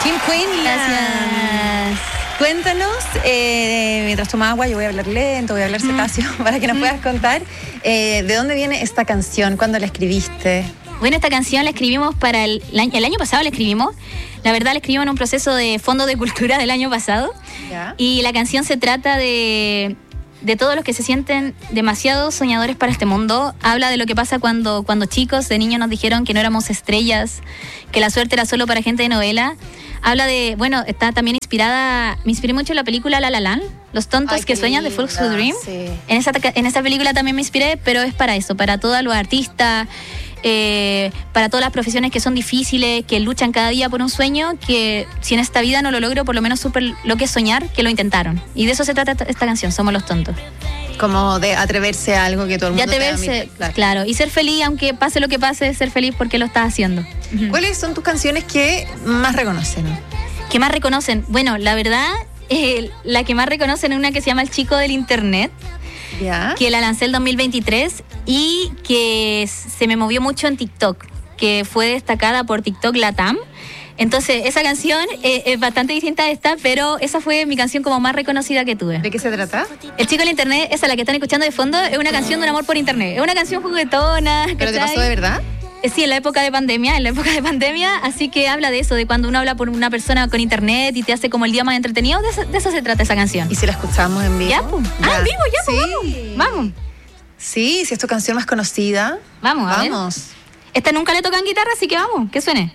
Kim Quinlan. Gracias. Cuéntanos, mientras toma agua, yo voy a hablar lento, voy a hablar cetáceo, para que nos puedas contar de dónde viene esta canción, cuándo la escribiste. Bueno, esta canción la escribimos para el año pasado, la escribimos. La verdad, la escribimos en un proceso de Fondo de Cultura del año pasado. ¿Ya? Y la canción se trata de todos los que se sienten demasiado soñadores para este mundo. Habla de lo que pasa cuando chicos, de niños, nos dijeron que no éramos estrellas, que la suerte era solo para gente de novela. Habla de, bueno, está también inspirada, me inspiré mucho en la película La La Land, Los tontos que sueñan, de Folks Who Dream. Sí. En esa película también me inspiré, pero es para eso, para todos los artistas, para todas las profesiones que son difíciles, que luchan cada día por un sueño, que si en esta vida no lo logro, por lo menos supe lo que es soñar, que lo intentaron. Y de eso se trata esta canción, Somos los tontos. Como de atreverse a algo que todo el De mundo atreverse, claro. Y ser feliz, aunque pase lo que pase, ser feliz porque lo estás haciendo. ¿Cuáles son tus canciones que más reconocen? ¿Qué más reconocen? Bueno, la verdad, la que más reconocen es una que se llama El Chico del Internet, ¿Ya? que la lancé el 2023 y que se me movió mucho en TikTok, que fue destacada por TikTok Latam. Entonces, esa canción es bastante distinta a esta, pero esa fue mi canción como más reconocida que tuve. ¿De qué se trata? El Chico del Internet, esa la que están escuchando de fondo, es una canción de un amor por internet. Es una canción juguetona. ¿Pero te ¿cachai? pasó de verdad? Sí, en la época de pandemia, así que habla de eso, de cuando uno habla por una persona con internet y te hace como el día más entretenido, de eso se trata esa canción. ¿Y si la escuchamos en vivo? ¿Ya, pues? Ah, en vivo, ya, pues, Sí. vamos. Sí, si es tu canción más conocida. Vamos, a ver. Vamos. Esta nunca le tocan guitarra, así que vamos, que suene.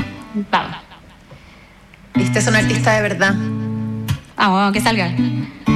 Vamos. Viste, es un artista de verdad. Vamos, que salga.